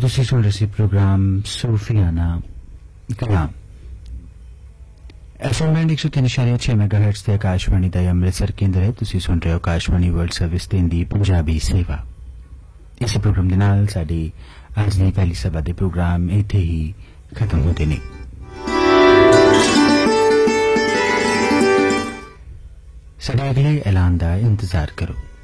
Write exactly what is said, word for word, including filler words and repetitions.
ਤੁਸੀਂ ਸੁਣ ਰਹੇ ਸੀ ਪ੍ਰੋਗਰਾਮ ਸੂਫੀਆਨਾ ਕਲਾਮ एफ एम बैंड एक सौ तीन इशारे छह मेगाहर्ट्ज ते आकाशवाणी दा अमृतसर केंद्र है। तुसी सुन रहे हो आकाशवाणी वर्ल्ड सर्विस ते हिंदी पंजाबी सेवा। इस प्रोग्राम दे नाल साडी अज दी पहली सभा दे प्रोग्राम इत्थे ही खत्म होते ने। साडे अगले ऐलान दा इंतजार करो।